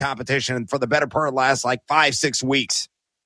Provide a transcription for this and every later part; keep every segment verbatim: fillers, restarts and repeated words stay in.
competition for the better part of the last like five, six weeks.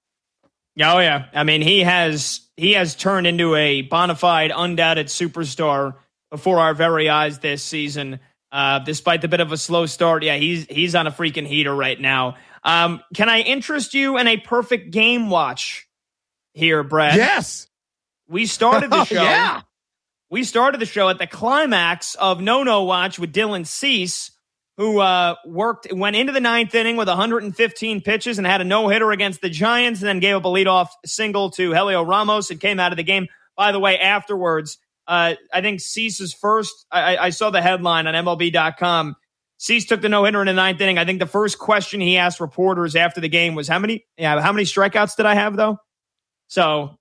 Oh, yeah. I mean, he has he has turned into a bona fide, undoubted superstar before our very eyes this season. Uh, despite the bit of a slow start, yeah, he's he's on a freaking heater right now. Um, can I interest you in a perfect game watch here, Brad? Yes. We started the show. yeah. We started the show at the climax of No No Watch with Dylan Cease, who uh, worked went into the ninth inning with one hundred fifteen pitches and had a no-hitter against the Giants, and then gave up a leadoff single to Helio Ramos and came out of the game. By the way, afterwards, uh, I think Cease's first, I, I saw the headline on M L B dot com. Cease took the no-hitter in the ninth inning. I think the first question he asked reporters after the game was, how many, yeah, how many strikeouts did I have, though? So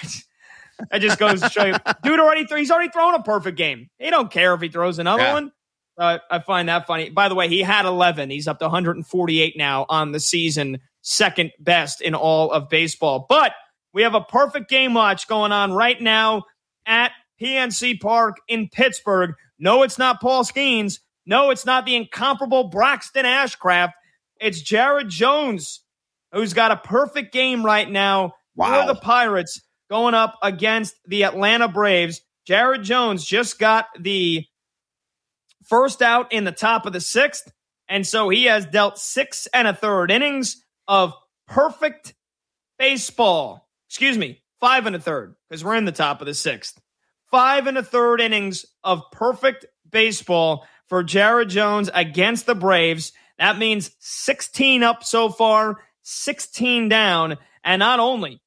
that just goes to show you, dude already, th- he's already thrown a perfect game. He don't care if he throws another yeah. one. Uh, I find that funny. By the way, he had eleven. He's up to one hundred forty-eight now on the season, second best in all of baseball. But we have a perfect game watch going on right now at P N C Park in Pittsburgh. No, it's not Paul Skeens. No, it's not the incomparable Braxton Ashcraft. It's Jared Jones, who's got a perfect game right now wow. for the Pirates going up against the Atlanta Braves. Jared Jones just got the first out in the top of the sixth, and so he has dealt six and a third innings of perfect baseball. Excuse me, five and a third, because we're in the top of the sixth. Five and a third innings of perfect baseball for Jared Jones against the Braves. That means sixteen up so far, sixteen down, and not only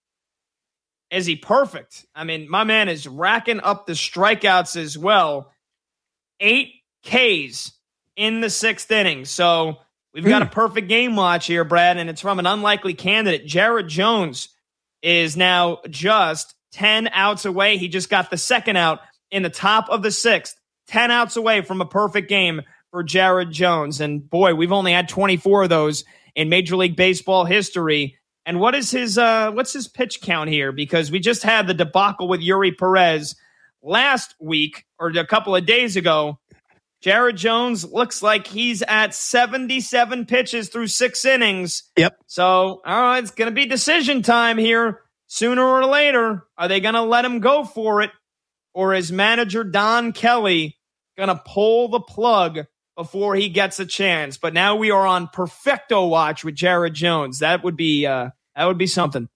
is he perfect, I mean, my man is racking up the strikeouts as well. Eight Ks in the sixth inning. So we've got a perfect game watch here, Brad, and it's from an unlikely candidate. Jared Jones is now just ten outs away. He just got the second out in the top of the sixth. ten outs away from a perfect game for Jared Jones. And boy, we've only had twenty-four of those in Major League Baseball history. And what is his uh, what's his pitch count here? Because we just had the debacle with Yuri Perez last week or a couple of days ago. Jared Jones looks like he's at seventy-seven pitches through six innings. Yep. So, all right, it's going to be decision time here sooner or later. Are they going to let him go for it? Or is manager Don Kelly going to pull the plug before he gets a chance? But now we are on perfecto watch with Jared Jones. That would be uh, that would be something.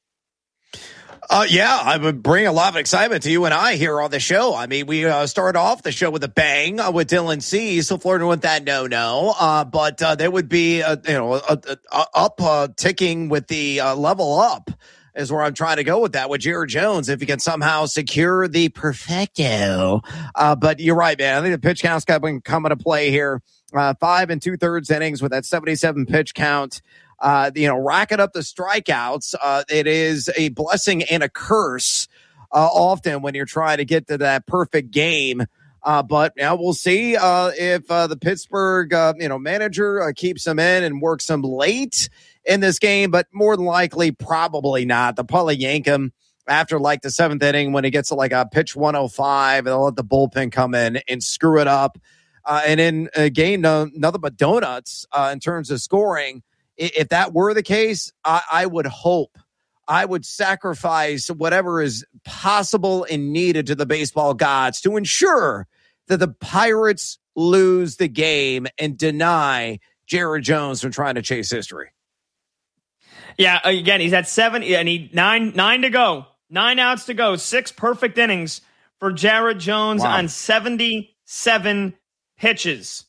Uh, yeah, I would bring a lot of excitement to you and I here on the show. I mean, we uh, started off the show with a bang uh, with Dylan Cease, so flirting with that no-no. Uh, but uh, there would be, a, you know, a, a, a up uh, ticking with the uh, level up is where I'm trying to go with that with Jared Jones, if he can somehow secure the perfecto. Uh, but you're right, man. I think the pitch count's got to come into play here. Uh, five and two-thirds innings with that seventy-seven pitch count. Uh, you know, racking up the strikeouts. Uh, it is a blessing and a curse uh, often when you're trying to get to that perfect game. Uh, but now we'll see uh, if uh, the Pittsburgh, uh, you know, manager uh, keeps him in and works him late in this game. But more than likely, probably not. They'll probably yank him after like the seventh inning when he gets to like a pitch one oh five, and they'll let the bullpen come in and screw it up. Uh, and then again, no, nothing but donuts uh, in terms of scoring. If that were the case, I, I would hope, I would sacrifice whatever is possible and needed to the baseball gods to ensure that the Pirates lose the game and deny Jared Jones from trying to chase history. Yeah, again, he's at seven, and he nine nine to go, nine outs to go, six perfect innings for Jared Jones wow. on seventy-seven pitches.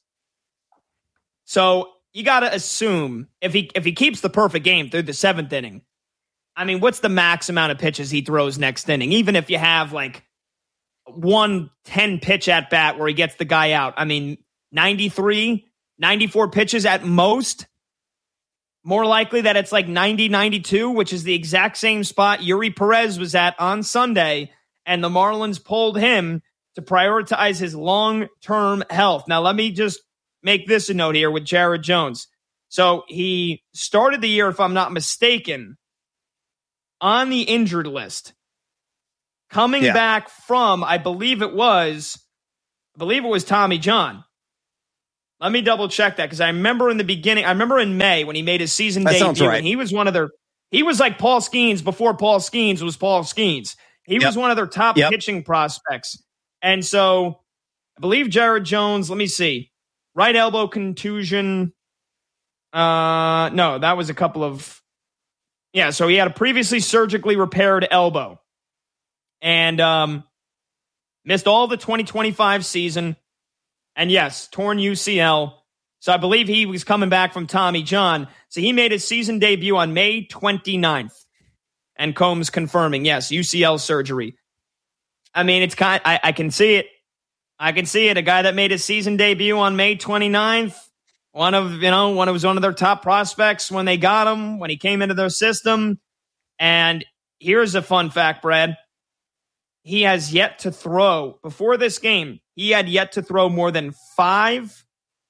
So you got to assume if he if he keeps the perfect game through the seventh inning, I mean, what's the max amount of pitches he throws next inning? Even if you have like one ten pitch at bat where he gets the guy out, I mean, ninety-three, ninety-four pitches at most. More likely that it's like ninety, ninety-two, which is the exact same spot Yuri Perez was at on Sunday, and the Marlins pulled him to prioritize his long-term health. Now, let me just make this a note here with Jared Jones. So he started the year, if I'm not mistaken, on the injured list. Coming yeah. back from, I believe it was, I believe it was Tommy John. Let me double check that because I remember in the beginning, I remember in May when he made his season that debut, right. and he was one of their, he was like Paul Skeens before Paul Skeens was Paul Skeens. He yep. was one of their top yep. pitching prospects. And so I believe Jared Jones, let me see, right elbow contusion. Uh, no, that was a couple of, yeah. So he had a previously surgically repaired elbow and um, missed all the twenty twenty-five season. And yes, torn U C L. So I believe he was coming back from Tommy John. So he made his season debut on May twenty-ninth. And Combs confirming, yes, U C L surgery. I mean, it's kind. I, I can see it. I can see it. A guy that made his season debut on May twenty-ninth. One of, you know, one of was one of their top prospects when they got him, when he came into their system. And here's a fun fact, Brad. He has yet to throw, before this game, he had yet to throw more than five.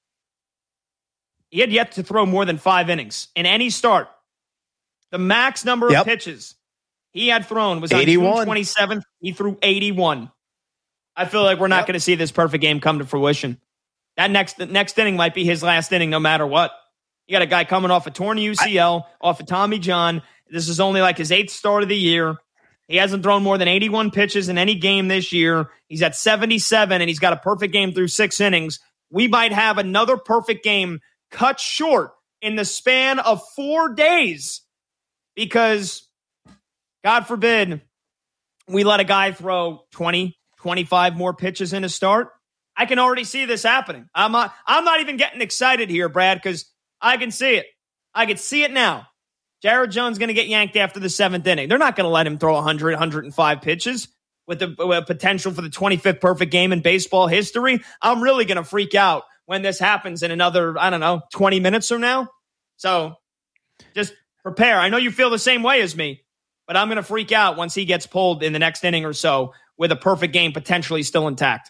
He had yet to throw more than five innings in any start. The max number yep. of pitches he had thrown was on eighty-one. June twenty-seventh. He threw eighty-one. I feel like we're not yep. going to see this perfect game come to fruition. That next the next inning might be his last inning no matter what. You got a guy coming off a torn U C L, I, off of Tommy John. This is only like his eighth start of the year. He hasn't thrown more than eighty-one pitches in any game this year. He's at seventy-seven, and he's got a perfect game through six innings. We might have another perfect game cut short in the span of four days because, God forbid, we let a guy throw twenty, twenty-five more pitches in a start. I can already see this happening. I'm not, I'm not even getting excited here, Brad, because I can see it. I can see it now. Jared Jones going to get yanked after the seventh inning. They're not going to let him throw one hundred, one hundred five pitches with the with potential for the twenty-fifth perfect game in baseball history. I'm really going to freak out when this happens in another, I don't know, twenty minutes from now. So just prepare. I know you feel the same way as me, but I'm going to freak out once he gets pulled in the next inning or so with a perfect game potentially still intact.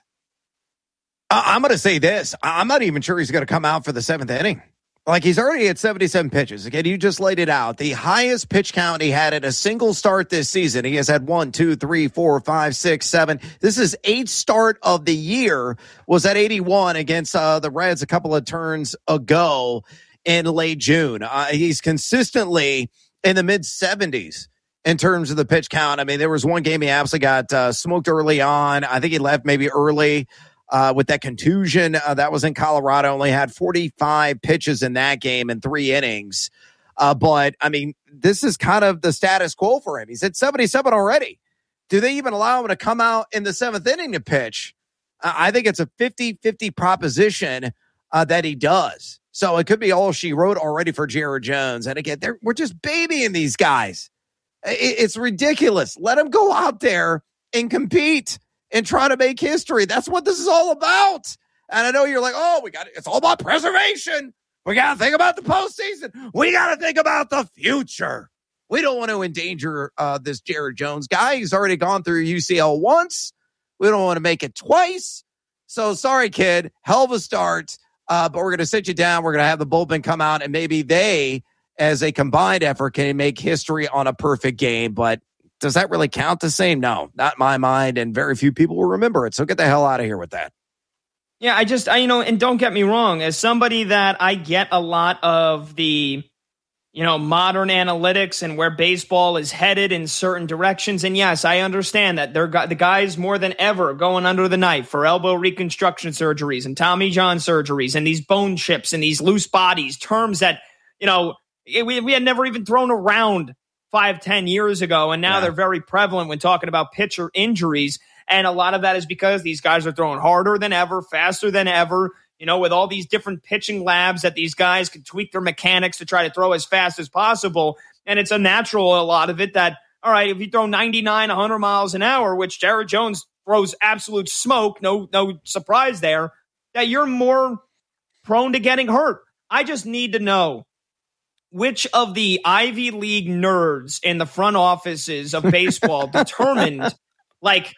I'm going to say this. I'm not even sure he's going to come out for the seventh inning. Like, he's already at seventy-seven pitches. Again, you just laid it out. The highest pitch count he had in a single start this season. He has had one, two, three, four, five, six, seven. This is eighth start of the year. Was at eighty-one against uh, the Reds a couple of turns ago in late June. Uh, he's consistently in the mid seventies in terms of the pitch count. I mean, there was one game he absolutely got uh, smoked early on. I think he left maybe early. Uh, with that contusion, uh, that was in Colorado, only had forty-five pitches in that game in three innings. Uh, but, I mean, this is kind of the status quo for him. He's at seventy-seven already. Do they even allow him to come out in the seventh inning to pitch? Uh, I think it's a fifty-fifty proposition uh, that he does. So it could be all she wrote already for Jared Jones. And again, they're, we're just babying these guys. It, it's ridiculous. Let them go out there and compete and try to make history. That's what this is all about. And I know you're like, oh, we got it. It's all about preservation. We got to think about the postseason. We got to think about the future. We don't want to endanger uh, this Jared Jones guy. He's already gone through U C L once. We don't want to make it twice. So sorry, kid. Hell of a start. Uh, but we're going to sit you down. We're going to have the bullpen come out, and maybe they, as a combined effort, can make history on a perfect game. But does that really count the same? No, not in my mind, and very few people will remember it. So get the hell out of here with that. Yeah, I just, I, you know, and don't get me wrong, as somebody that I get a lot of the, you know, modern analytics and where baseball is headed in certain directions. And yes, I understand that they're the guys more than ever going under the knife for elbow reconstruction surgeries and Tommy John surgeries and these bone chips and these loose bodies, terms that, you know, we, we had never even thrown around five, ten years ago, and now yeah. they're very prevalent when talking about pitcher injuries. And a lot of that is because these guys are throwing harder than ever, faster than ever, you know, with all these different pitching labs that these guys can tweak their mechanics to try to throw as fast as possible. And it's a natural, a lot of it, that, all right, if you throw ninety-nine, one hundred miles an hour, which Jared Jones throws absolute smoke, no, no surprise there, that you're more prone to getting hurt. I just need to know which of the Ivy League nerds in the front offices of baseball determined like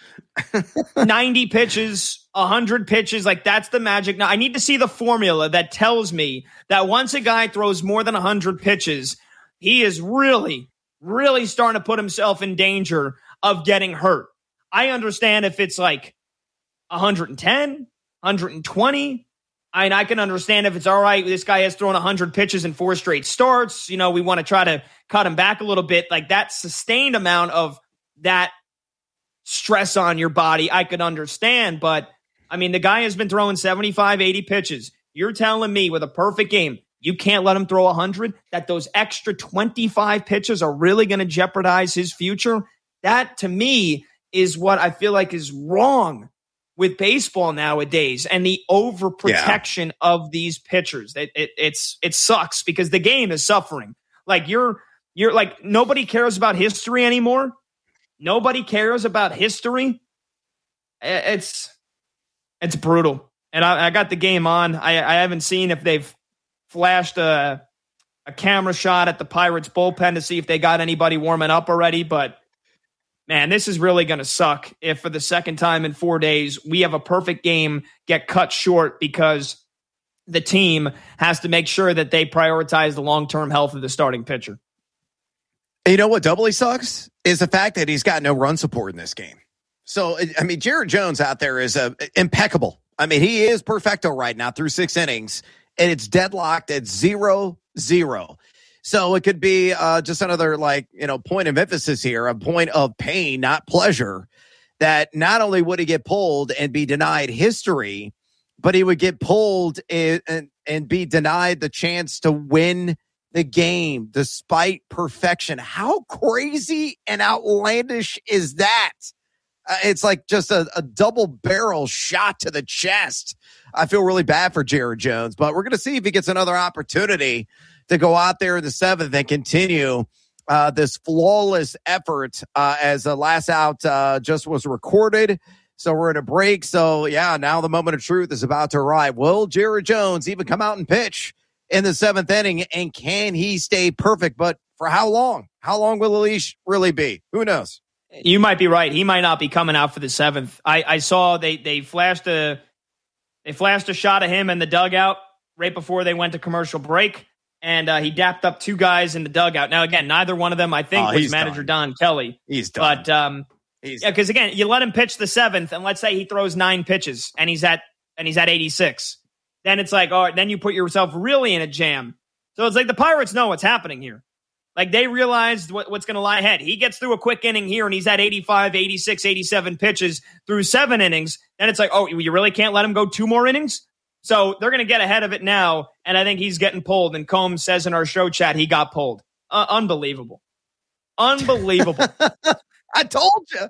ninety pitches, one hundred pitches, like that's the magic. Now, I need to see the formula that tells me that once a guy throws more than one hundred pitches, he is really, really starting to put himself in danger of getting hurt. I understand if it's like one hundred ten, one hundred twenty. I mean, I can understand if it's all right. This guy has thrown one hundred pitches in four straight starts. You know, we want to try to cut him back a little bit. Like that sustained amount of that stress on your body, I could understand. But, I mean, the guy has been throwing seventy-five, eighty pitches. You're telling me with a perfect game, you can't let him throw one hundred, that those extra twenty-five pitches are really going to jeopardize his future? That, to me, is what I feel like is wrong with baseball nowadays, and the overprotection yeah. of these pitchers. It, it it's it sucks because the game is suffering. Like you're you're like nobody cares about history anymore. Nobody cares about history. It's it's brutal. And I, I got the game on. I, I haven't seen if they've flashed a a camera shot at the Pirates bullpen to see if they got anybody warming up already, but man, this is really going to suck if for the second time in four days, we have a perfect game get cut short because the team has to make sure that they prioritize the long-term health of the starting pitcher. You know what doubly sucks is the fact that he's got no run support in this game. So, I mean, Jared Jones out there is uh, impeccable. I mean, he is perfecto right now through six innings, and it's deadlocked at zero zero. So it could be uh, just another, like, you know, point of emphasis here, a point of pain, not pleasure, that not only would he get pulled and be denied history, but he would get pulled and, and, and be denied the chance to win the game despite perfection. How crazy and outlandish is that? Uh, it's like just a, a double barrel shot to the chest. I feel really bad for Jared Jones, but we're going to see if he gets another opportunity to go out there in the seventh and continue uh, this flawless effort uh, as the last out uh, just was recorded. So we're in a break. So, yeah, now the moment of truth is about to arrive. Will Jared Jones even come out and pitch in the seventh inning, and can he stay perfect? But for how long? How long will the leash really be? Who knows? You might be right. He might not be coming out for the seventh. I, I saw they they flashed a they flashed a shot of him in the dugout right before they went to commercial break. And uh, he dapped up two guys in the dugout. Now, again, neither one of them, I think, oh, was manager done. Don Kelly. He's done. But, um, he's yeah, because, again, you let him pitch the seventh, and let's say he throws nine pitches, and he's at and he's at eighty-six. Then it's like, all right, then you put yourself really in a jam. So it's like the Pirates know what's happening here. Like, they realized what, what's going to lie ahead. He gets through a quick inning here, and he's at eighty-five, eighty-six, eighty-seven pitches through seven innings. Then it's like, oh, you really can't let him go two more innings? So they're going to get ahead of it now, and I think he's getting pulled. And Combs says in our show chat he got pulled. Uh, unbelievable. Unbelievable. I told you.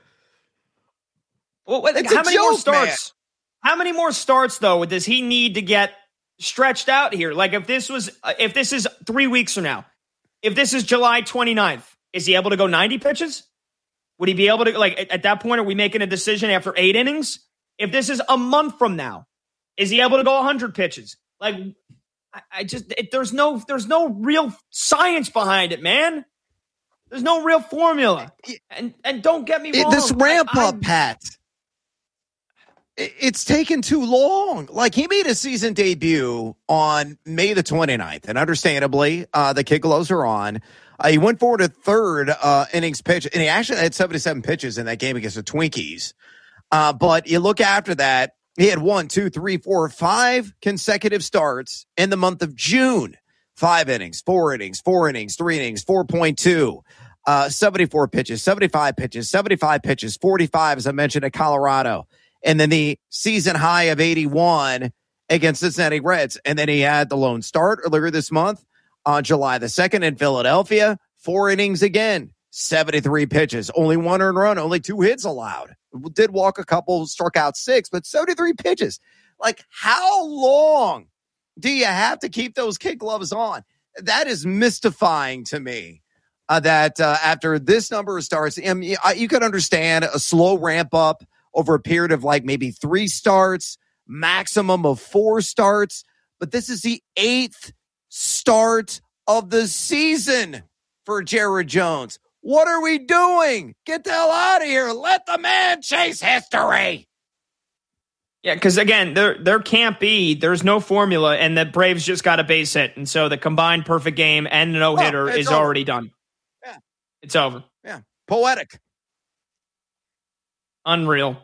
Well, how many joke, more starts? Man. How many more starts, though, does he need to get stretched out here? Like, if this was, if this is three weeks from now, if this is July twenty-ninth, is he able to go ninety pitches? Would he be able to, like, at that point, are we making a decision after eight innings? If this is a month from now, is he able to go one hundred pitches? Like, I, I just, it, there's no, there's no real science behind it, man. There's no real formula. And and don't get me wrong. This ramp I, up, I, Pat, it, it's taken too long. Like, he made a season debut on May the twenty-ninth, and understandably, uh, the kid gloves are on. Uh, he went forward to third uh, innings pitch, and he actually had seventy-seven pitches in that game against the Twinkies. Uh, but you look after that, he had one, two, three, four, five consecutive starts in the month of June. Five innings, four innings, four innings, three innings, four point two, uh, seventy-four pitches, seventy-five pitches, seventy-five pitches, forty-five, as I mentioned, at Colorado. And then the season high of eighty-one against Cincinnati Reds. And then he had the lone start earlier this month on July the second in Philadelphia. Four innings again, seventy-three pitches, only one earned run, only two hits allowed. Did walk a couple, struck out six, but seventy-three pitches. Like, how long do you have to keep those kid gloves on? That is mystifying to me. Uh, that uh, after this number of starts, I mean, you could understand a slow ramp up over a period of like maybe three starts, maximum of four starts. But this is the eighth start of the season for Jared Jones. What are we doing? Get the hell out of here. Let the man chase history. Yeah, because, again, there there can't be, there's no formula, and the Braves just got a base hit. And so the combined perfect game and the no-hitter oh, is over. already done. Yeah. It's over. Yeah. Poetic. Unreal.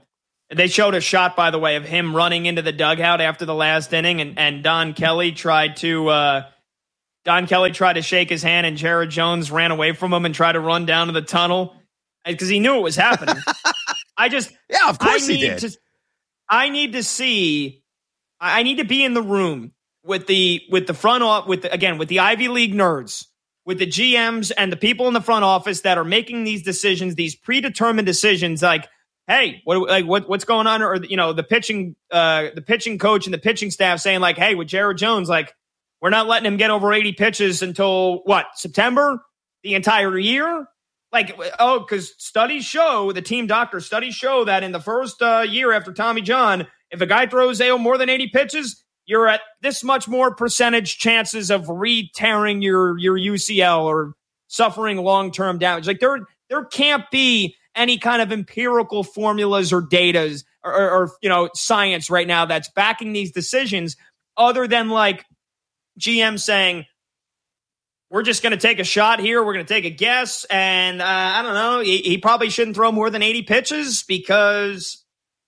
They showed a shot, by the way, of him running into the dugout after the last inning, and, and Don Kelly tried to uh, Don Kelly tried to shake his hand, and Jared Jones ran away from him and tried to run down to the tunnel because he knew it was happening. I just yeah, of course I he need did. To, I need to see. I need to be in the room with the with the front off with the, again with the Ivy League nerds, with the G Ms and the people in the front office that are making these decisions, these predetermined decisions, like. Hey, what like what what's going on? Or you know, the pitching uh, the pitching coach and the pitching staff saying like, hey, with Jared Jones, like we're not letting him get over eighty pitches until what September, the entire year. Like oh, because studies show the team doctor studies show that in the first uh, year after Tommy John, if a guy throws A O more than eighty pitches, you're at this much more percentage chances of re-tearing your your U C L or suffering long term damage. Like there there can't be any kind of empirical formulas or datas or, or, or, you know, science right now that's backing these decisions other than like G M saying, we're just going to take a shot here. We're going to take a guess. And uh, I don't know. He, he probably shouldn't throw more than eighty pitches because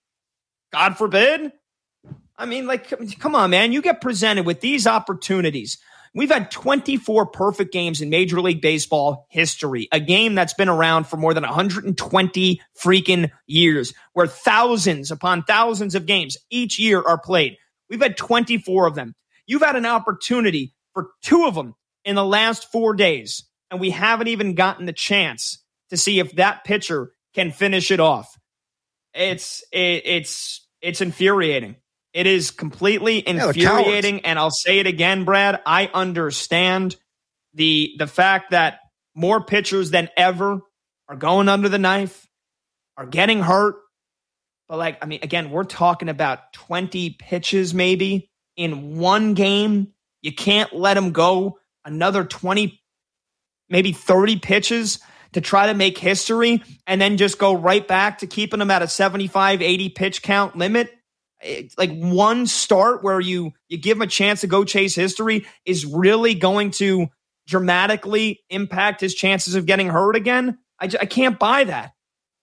God forbid. I mean, like, come on, man. You get presented with these opportunities. We've had twenty-four perfect games in Major League Baseball history, a game that's been around for more than one hundred twenty freaking years, where thousands upon thousands of games each year are played. We've had twenty-four of them. You've had an opportunity for two of them in the last four days, and we haven't even gotten the chance to see if that pitcher can finish it off. It's it, it's it's infuriating. It is completely infuriating, yeah, and I'll say it again, Brad. I understand the the fact that more pitchers than ever are going under the knife, are getting hurt. But, like, I mean, again, we're talking about twenty pitches maybe in one game. You can't let them go another twenty, maybe thirty pitches to try to make history and then just go right back to keeping them at a seventy-five, eighty pitch count limit. It's like one start where you you give him a chance to go chase history is really going to dramatically impact his chances of getting hurt again. I, I can't buy that.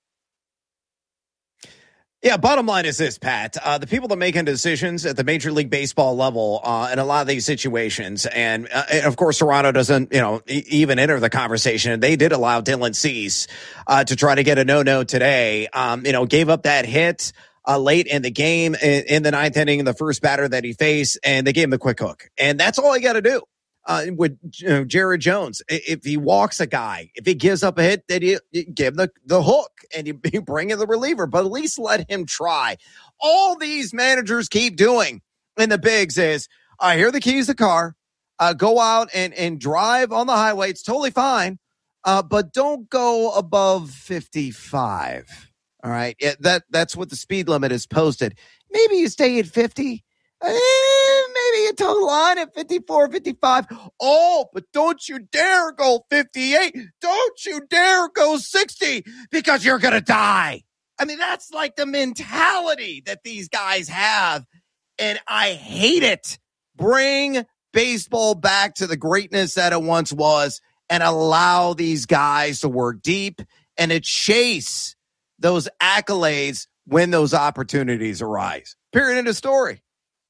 Yeah, bottom line is this, Pat. Uh, the people that are making decisions at the Major League Baseball level uh, in a lot of these situations, and, uh, and of course, Toronto doesn't, you know, e- even enter the conversation. They did allow Dylan Cease uh, to try to get a no-no today. Um, you know, gave up that hit Uh, late in the game, in, in the ninth inning, the first batter that he faced, and they gave him the quick hook. And that's all you got to do uh, with you know, Jared Jones. If he walks a guy, if he gives up a hit, then you, you give him the, the hook and you, you bring in the reliever, but at least let him try. All these managers keep doing in the bigs is, I hear the keys to the car, uh, go out and, and drive on the highway. It's totally fine, uh, but don't go above fifty-five. All right, yeah, that that's what the speed limit is posted. Maybe you stay at fifty. Eh, maybe you toe the line at fifty-four, fifty-five. Oh, but don't you dare go fifty-eight. Don't you dare go sixty because you're going to die. I mean, that's like the mentality that these guys have, and I hate it. Bring baseball back to the greatness that it once was and allow these guys to work deep and to chase those accolades when those opportunities arise. Period. End of story.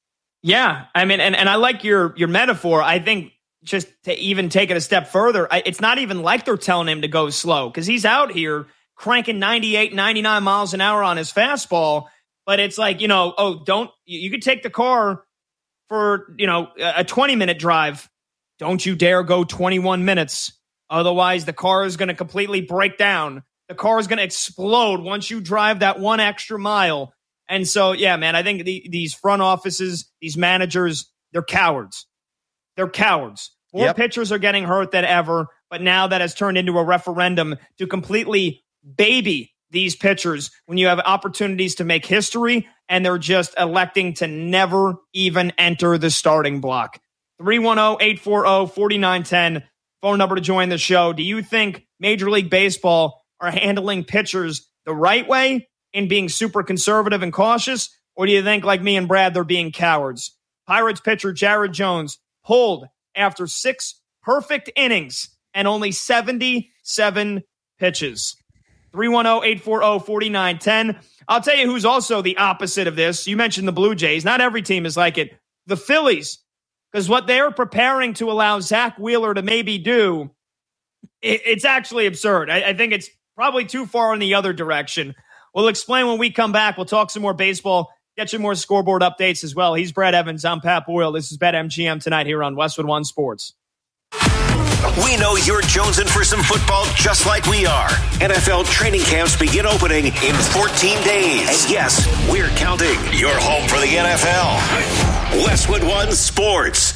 Yeah. I mean, and, and I like your, your metaphor. I think just to even take it a step further, I, it's not even like they're telling him to go slow because he's out here cranking ninety-eight, ninety-nine miles an hour on his fastball. But it's like, you know, oh, don't, you, you could take the car for, you know, a twenty minute drive. Don't you dare go twenty-one minutes. Otherwise the car is going to completely break down. The car is going to explode once you drive that one extra mile. And so, yeah, man, I think the, these front offices, these managers, they're cowards. They're cowards. More yep. pitchers are getting hurt than ever, but now that has turned into a referendum to completely baby these pitchers when you have opportunities to make history, and they're just electing to never even enter the starting block. three one zero, eight four zero, four nine one zero, phone number to join the show. Do you think Major League Baseball are handling pitchers the right way in being super conservative and cautious? Or do you think, like me and Brad, they're being cowards? Pirates pitcher Jared Jones pulled after six perfect innings and only seventy-seven pitches. three one zero, eight four zero, four nine one zero. I'll tell you who's also the opposite of this. You mentioned the Blue Jays. Not every team is like it. The Phillies, because what they're preparing to allow Zach Wheeler to maybe do, it, it's actually absurd. I, I think it's probably too far in the other direction. We'll explain when we come back. We'll talk some more baseball, get you more scoreboard updates as well. He's Brad Evans. I'm Pat Boyle. This is BetMGM tonight here on Westwood One Sports. We know you're jonesing for some football just like we are. N F L training camps begin opening in fourteen days. And yes, we're counting. Your home for the N F L. Westwood One Sports.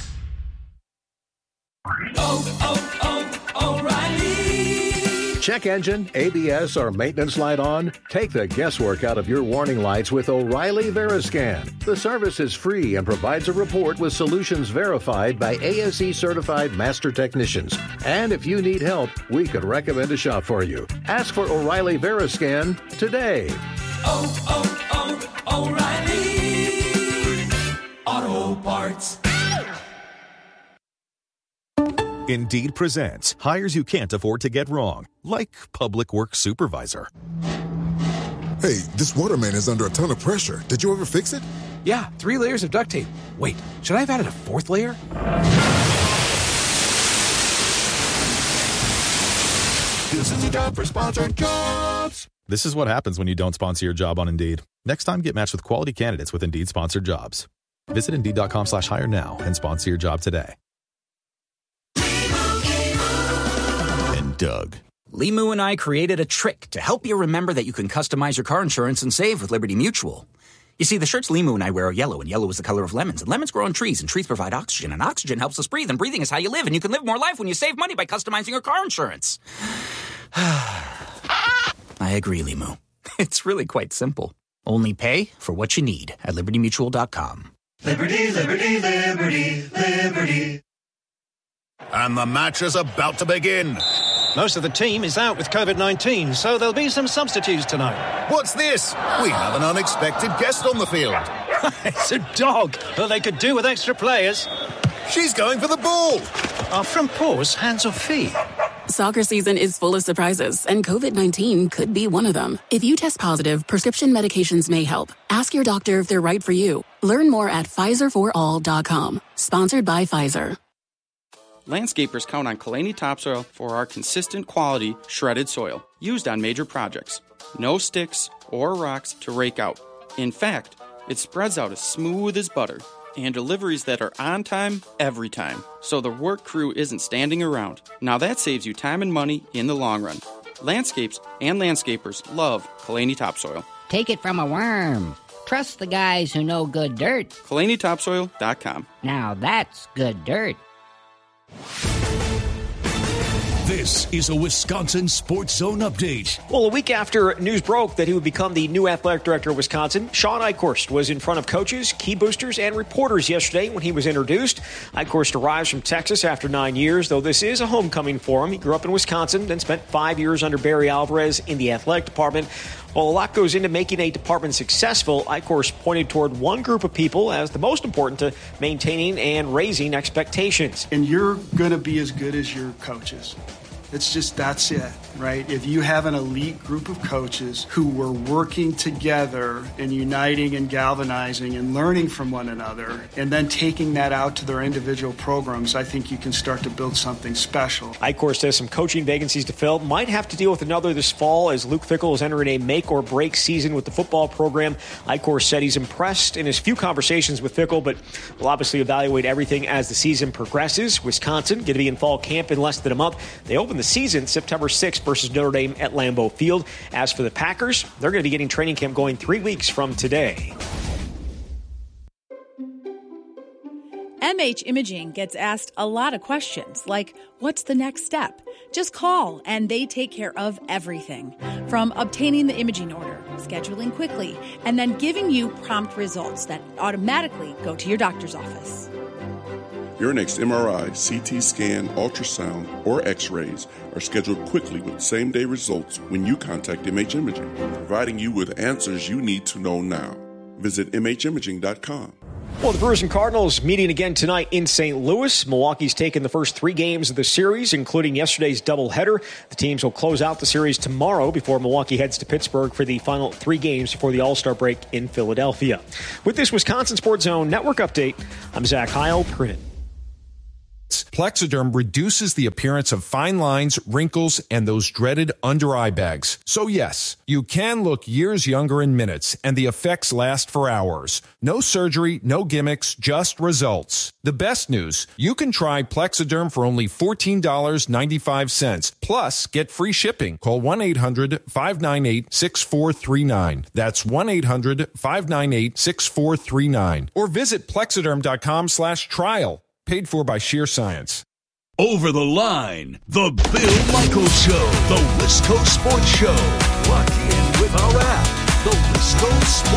Oh, oh, oh, O'Reilly. Check engine, A B S, or maintenance light on? Take the guesswork out of your warning lights with O'Reilly Veriscan. The service is free and provides a report with solutions verified by A S E certified master technicians. And if you need help, we could recommend a shop for you. Ask for O'Reilly Veriscan today. Oh, oh, oh, O'Reilly Auto Parts. Indeed presents hires you can't afford to get wrong, like public works supervisor. Hey, this waterman is under a ton of pressure. Did you ever fix it? Yeah, three layers of duct tape. Wait, should I have added a fourth layer? This is a job for sponsored jobs. This is what happens when you don't sponsor your job on Indeed. Next time, get matched with quality candidates with Indeed sponsored jobs. Visit Indeed.com slash hire now and sponsor your job today. And Doug. Limu and I created a trick to help you remember that you can customize your car insurance and save with Liberty Mutual. You see, the shirts Limu and I wear are yellow, and yellow is the color of lemons, and lemons grow on trees, and trees provide oxygen, and oxygen helps us breathe, and breathing is how you live, and you can live more life when you save money by customizing your car insurance. I agree, Limu. It's really quite simple. Only pay for what you need at Liberty Mutual dot com. Liberty, liberty, liberty, liberty. And the match is about to begin. Most of the team is out with covid nineteen, so there'll be some substitutes tonight. What's this? We have an unexpected guest on the field. It's a dog. Well, they could do with extra players. She's going for the ball. Are front paws hands or feet? Soccer season is full of surprises, and covid nineteen could be one of them. If you test positive, prescription medications may help. Ask your doctor if they're right for you. Learn more at Pfizer for all dot com. Sponsored by Pfizer. Landscapers count on Kalani Topsoil for our consistent quality shredded soil used on major projects. No sticks or rocks to rake out. In fact, it spreads out as smooth as butter, and deliveries that are on time every time, so the work crew isn't standing around. Now that saves you time and money in the long run. Landscapes and landscapers love Kalani Topsoil. Take it from a worm. Trust the guys who know good dirt. Kalani Topsoil dot com. Now that's good dirt. This is a Wisconsin Sports Zone update. Well, a week after news broke that he would become the new athletic director of Wisconsin, Sean Eichhorst was in front of coaches, key boosters, and reporters yesterday when he was introduced. Eichhorst arrives from Texas after nine years, though this is a homecoming for him. He grew up in Wisconsin, then spent five years under Barry Alvarez in the athletic department. While a lot goes into making a department successful, Eichhorst pointed toward one group of people as the most important to maintaining and raising expectations. And you're going to be as good as your coaches. It's just, that's it, right? If you have an elite group of coaches who were working together and uniting and galvanizing and learning from one another and then taking that out to their individual programs, I think you can start to build something special. Eichhorst has some coaching vacancies to fill. Might have to deal with another this fall as Luke Fickell is entering a make-or-break season with the football program. Eichhorst said he's impressed in his few conversations with Fickell, but will obviously evaluate everything as the season progresses. Wisconsin going to be in fall camp in less than a month. They open the season September sixth versus Notre Dame at Lambeau Field. As for the Packers, they're going to be getting training camp going three weeks from today. M H Imaging gets asked a lot of questions, like, what's the next step? Just call, and they take care of everything. From obtaining the imaging order, scheduling quickly, and then giving you prompt results that automatically go to your doctor's office. Your next M R I, C T scan, ultrasound, or x-rays are scheduled quickly with same-day results when you contact M H Imaging, providing you with answers you need to know now. Visit M H imaging dot com. Well, the Brewers and Cardinals meeting again tonight in Saint Louis. Milwaukee's taken the first three games of the series, including yesterday's doubleheader. The teams will close out the series tomorrow before Milwaukee heads to Pittsburgh for the final three games before the All-Star break in Philadelphia. With this Wisconsin Sports Zone Network update, I'm Zach Heil, Print. Plexiderm reduces the appearance of fine lines, wrinkles, and those dreaded under-eye bags. So yes, you can look years younger in minutes, and the effects last for hours. No surgery, no gimmicks, just results. The best news, you can try Plexiderm for only fourteen dollars and ninety-five cents, plus get free shipping. Call one eight hundred five nine eight six four three nine. That's one eight hundred five nine eight six four three nine. Or visit plexiderm.com slash trial. Paid for by Sheer Science. Over the Line, the Bill Michaels Show, the Wisco Sports Show. Lock in with our app, the Wisco Sports